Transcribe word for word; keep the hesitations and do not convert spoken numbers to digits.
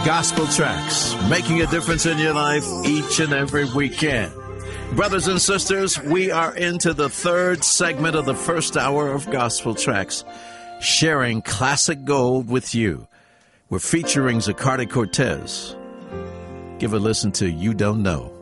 Gospel Tracks, making a difference in your life each and every weekend. Brothers and sisters, we are into the third segment of the first hour of Gospel Tracks, sharing classic gold with you. We're featuring Zacardi Cortez. Give a listen to You Don't Know.